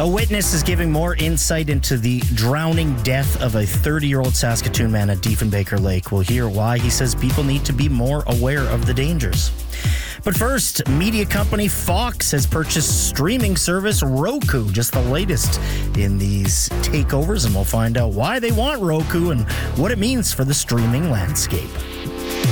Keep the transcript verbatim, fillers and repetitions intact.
A witness is giving more insight into the drowning death of a thirty-year-old Saskatoon man at Diefenbaker Lake. We'll hear why he says people need to be more aware of the dangers. But first, media company Fox has purchased streaming service Roku, just the latest in these takeovers, and we'll find out why they want Roku and what it means for the streaming landscape.